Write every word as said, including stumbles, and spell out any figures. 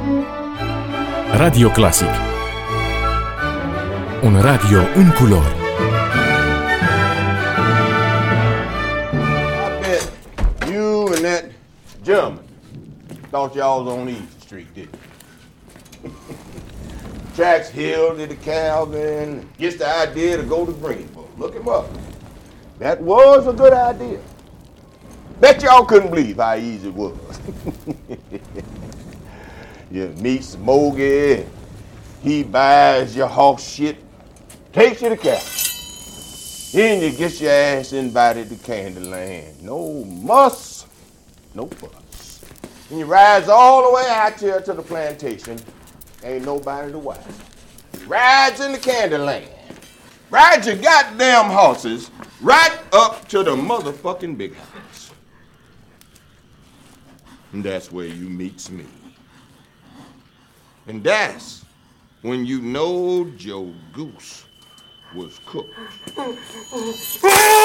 Radio Classic. Un radio în culori. I bet you and that German thought y'all was on Easy Street, didn't you? Tracks Hill to the Calvin, gets the idea to go to Greenville. Look him up. That was a good idea. Bet y'all couldn't believe how easy it was. You meet Smokey, he buys your horse shit, takes you to Calvin. Then you get your ass invited to Candyland. No muss, no fuss. And you rides all the way out here to the plantation. Ain't nobody to watch. Rides in the Candyland. Rides your goddamn horses right up to the motherfucking big house. And that's where you meets me. And that's when you know Joe Goose was cooked.